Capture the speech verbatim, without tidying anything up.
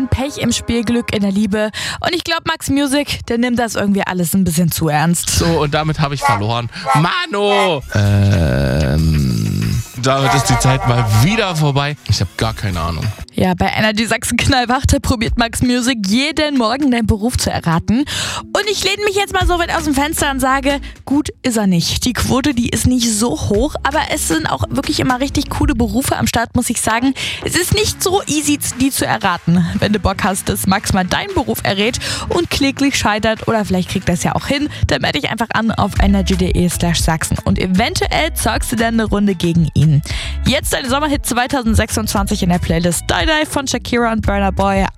Pech im Spiel, Glück in der Liebe. Und ich glaube, Max Music, der nimmt das irgendwie alles ein bisschen zu ernst. So, und damit habe ich verloren. Mano! Ähm, damit ist die Zeit mal wieder vorbei. Ich habe gar keine Ahnung. Ja, bei Energy Sachsen Knallwach, da probiert Max Music jeden Morgen deinen Beruf zu erraten. Und ich lehne mich jetzt mal so weit aus dem Fenster und sage, gut ist er nicht. Die Quote, die ist nicht so hoch, aber es sind auch wirklich immer richtig coole Berufe am Start, muss ich sagen. Es ist nicht so easy, die zu erraten. Wenn du Bock hast, dass Max mal deinen Beruf errät und kläglich scheitert oder vielleicht kriegt das ja auch hin, dann melde dich einfach an auf energy.de slash Sachsen und eventuell zockst du dann eine Runde gegen ihn. Jetzt dein Sommerhit zwanzig sechsundzwanzig in der Playlist Die Die von Shakira und Burna Boy.